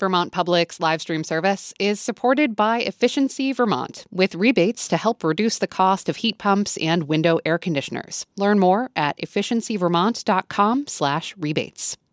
Vermont Public's live stream service is supported by Efficiency Vermont, with rebates to help reduce the cost of heat pumps and window air conditioners. Learn more at efficiencyvermont.com/rebates.